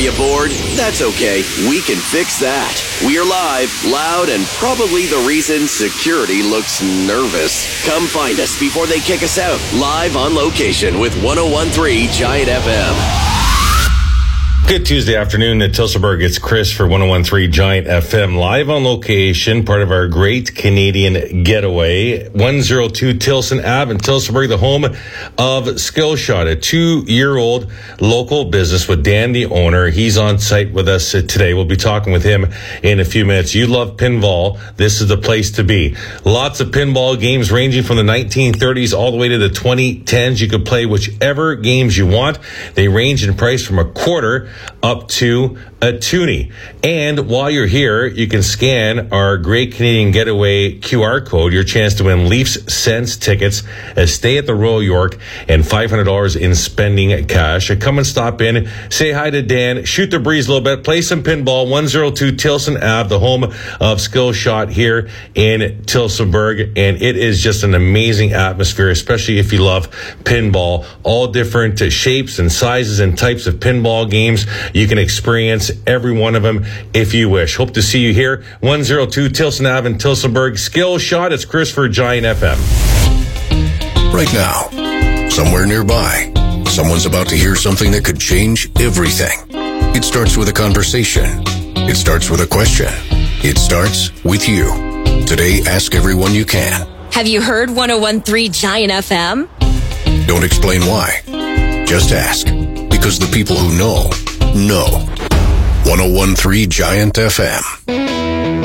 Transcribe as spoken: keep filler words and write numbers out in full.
you bored? That's okay. We can fix that. We're live, loud, and probably the reason security looks nervous. Come find us before they kick us out. Live on location with one oh one point three Giant F M. Good Tuesday afternoon at Tillsonburg. It's Chris for one oh one point three Giant F M. Live on location, part of our Great Canadian Getaway. one oh two Tilson Avenue in Tillsonburg, the home of Skillshot, a two-year-old local business with Dan, the owner. He's on site with us today. We'll be talking with him in a few minutes. You love pinball. This is the place to be. Lots of pinball games ranging from the nineteen thirties all the way to the twenty tens. You could play whichever games you want. They range in price from a quarter up to a toonie. And while you're here, you can scan our Great Canadian Getaway Q R code, your chance to win Leafs Sens tickets, a stay at the Royal York, and five hundred dollars in spending cash. Come and stop in, say hi to Dan, shoot the breeze a little bit, play some pinball. one oh two Tilson Avenue, the home of Skillshot here in Tillsonburg. And it is just an amazing atmosphere, especially if you love pinball. All different shapes and sizes and types of pinball games. You can experience every one of them if you wish. Hope to see you here. one oh two Tilson Avenue, Tillsonburg. Skillshot. It's Chris for Giant F M. Right now, somewhere nearby, someone's about to hear something that could change everything. It starts with a conversation. It starts with a question. It starts with you. Today, ask everyone you can. Have you heard one oh one point three Giant F M? Don't explain why. Just ask. Because the people who know, know. one oh one point three Giant F M.